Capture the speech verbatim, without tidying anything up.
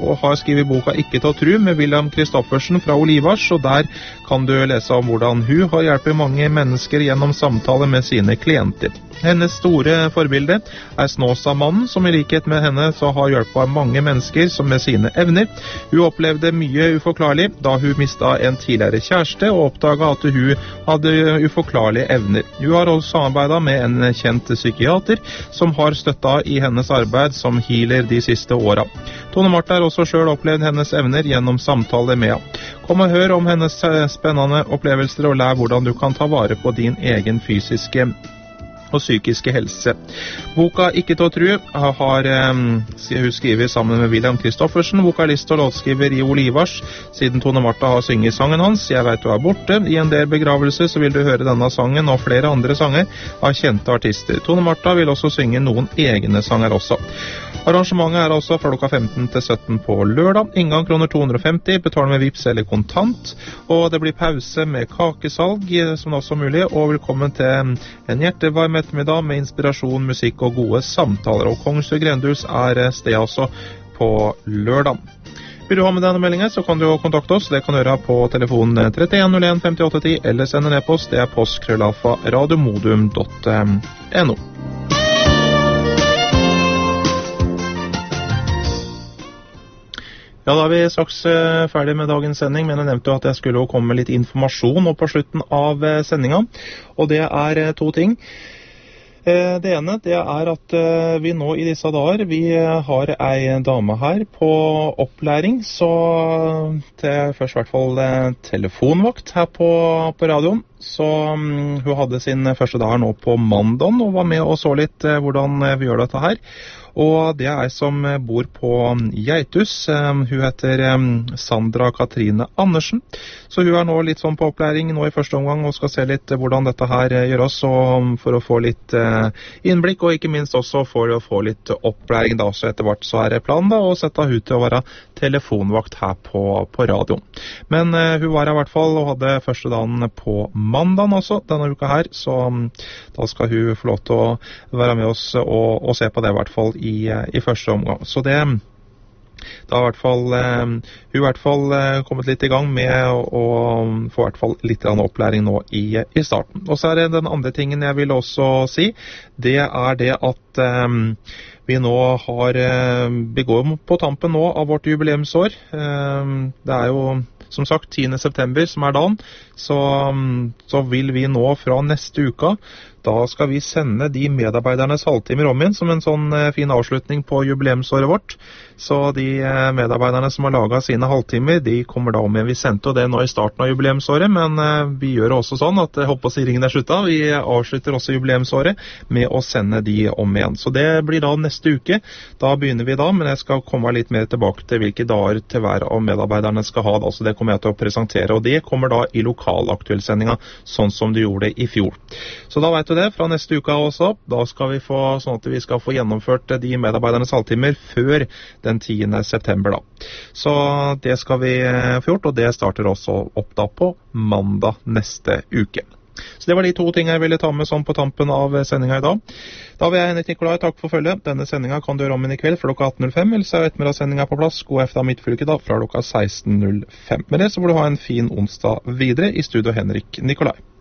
og har skrivet boka Ikke til å tru med William Kristoffersen fra Olivars, og der kan du lese om hvordan hun har hjulpet mange mennesker gjennom samtale med sine klienter. Hennes store forbilde er Snåsamannen, som i likhet med henne så har hjulpet mange mennesker som med sine evner. Hun opplevde mye uforklarlig da hun mistet en tidligere kjæreste og oppdaget at hun hadde uforklarlige evner. Hun har også samarbeidet med en kjent psykiater som har støttet i hennes arbeid som healer de siste årene. Tone Martha har også selv opplevd hennes evner gjennom samtale med henne. Kom og hør om hennes spennende opplevelser og lær hvordan du kan ta vare på din egen fysiske og psykiske helse. Boka Ikke til å tru har um, hun skriver sammen med William Kristoffersen, vokalist og låtskriver i Olivars, siden Tone Martha har synget sangen hans. Jeg vet du er borte. I en del begravelser så vil du høre denne sangen og flere andre sanger av kjente artister. Tone Martha vil også synge noen egne sanger også. Arrangementet er altså fra klokka femten til sytten på lørdag. Inngang kroner to hundre og femti, betaler med vips eller kontant. Og det blir pause med kakesalg, som også er mulig. Og velkommen til en hjertevarm ettermiddag med inspirasjon, musikk og gode samtaler. Og Kongsrud Grendhus er stedet også på lørdag. Vil du ha med denne meldingen, så kan du kontakte oss. Det kan du gjøre på telefon trettien null en femtiåtte ti, eller sende en e-post. Det er postkrøllalfa radiomodum punktum no. Ja, da er vi straks ferdig med dagens sending, men jeg nevnte jo at jeg skulle komme med litt informasjon nå på slutten av sendingen, og det er to ting. Det ene, det er at vi nå i disse dager, vi har en dame her på opplæring, så til først i hvert fall telefonvakt her på, på radioen. Så um, hun hadde sin første dag nå på mandagen og var med og så litt uh, hvordan vi gjør dette her. Og det er ei som bor på Geitus. Um, hun heter um, Sandra Katrine Andersen. Så hun er nå litt sånn på opplæring nå i første omgang og skal se litt uh, hvordan dette her uh, gjøres, og um, for å få litt uh, innblikk, og ikke minst også for å få litt uh, opplæring da. Så etter hvert så er det planen da å sette hun til å være telefonvakt her på, på radioen. Men uh, hun var her i hvert fall og hadde første dagen på mandagen også, denne uka her, så um, da skal hun få lov til å være med oss og, og se på det i hvert fall i, i første omgang. Så det, da har i hvert fall, um, hun i hvert fall uh, kommet litt i gang med å, å få i hvert fall litt opplæring nå i, i starten. Og så er det den andre tingen jeg vil også si, det er det at um, vi nå har, uh, vi går på tampen nå av vårt jubileumsår. Um, det er jo som sagt tiende september som er dagen, så, så vil vi nå fra neste uka, da skal vi sende de medarbeidernes halvtimer om igjen som en sånn eh, fin avslutning på jubileumsåret vårt. Så de eh, medarbeiderne som har laget sine halvtimer, de kommer da om igjen. Vi sendte jo det nå i starten av jubileumsåret, men eh, vi gjør også sånn at jeg håper å si ringen er slutta. Vi avslutter også jubileumsåret med å sende de om igjen. Så det blir da neste uke. Da begynner vi da, men jeg skal komme litt mer tilbake til hvilke dager til hver av medarbeiderne skal ha. Da. Så det kommer jeg til å presentere, og det kommer da i lokalaktuellsendinga, sånn som du gjorde det i fjor. Så da vet du det, fra neste uka også, da skal vi få, sånn at vi skal få gjennomført de medarbeidernes halvtimer før den tiende september da. Så det skal vi få gjort, og det starter også opp da på mandag neste uke. Så det var de to ting jeg ville ta med sånn på tampen av sendinga i dag. Da vil jeg, Henrik Nikolai, takk for følget. Denne sendinga kan du gjøre om inn i kveld fra klokka atten null fem, eller så er ettermiddagssendinga på plass, god eftermiddag midtfylke da, fra klokka seksten null fem. Med det så får du ha en fin onsdag videre. I studio Henrik Nikolai.